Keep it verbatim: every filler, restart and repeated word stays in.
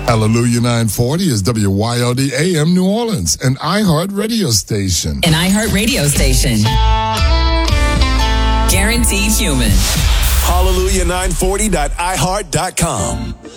Hallelujah nine forty is W Y L D A M New Orleans, an iHeart radio station. An iHeart radio station. Guaranteed human. Hallelujah nine forty dot i heart dot com.